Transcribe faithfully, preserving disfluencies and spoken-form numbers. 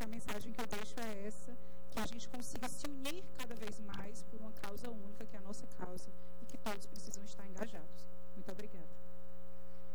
que a mensagem que eu deixo é essa, que a gente consiga se unir cada vez mais por uma causa única, que é a nossa causa, e que todos precisam estar engajados. Muito obrigada.